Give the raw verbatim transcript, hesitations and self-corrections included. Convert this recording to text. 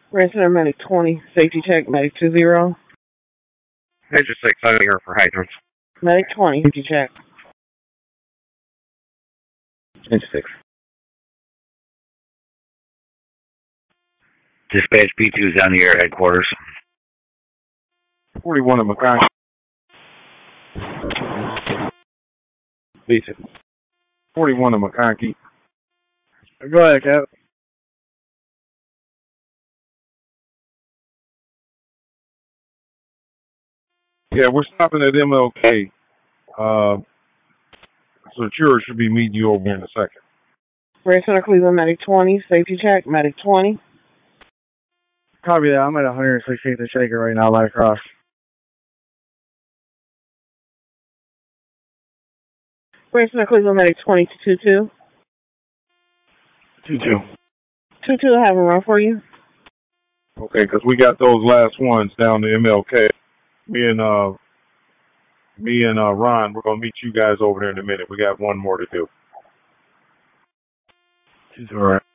Resident Medic twenty, safety check, Medic two zero. Major six, I'm here for hydrants. Medic twenty, safety check. Major six. Dispatch B two is on the air headquarters. forty-one of McConkey. Basic. forty-one of McConkey. Go ahead, Cap. Yeah, we're stopping at M L K. Uh, so Chura should be meeting you over here in a second. Grand Center Cleveland Medic twenty, safety check, Medic twenty. Copy that. I'm at one sixteenth and Shaker right now, light across. Grand Center Cleveland Medic twenty two two. two two. two two, I have a run for you. Okay, because we got those last ones down to M L K. Me and uh, me and uh, Ron, we're gonna meet you guys over there in a minute. We got one more to do. All right.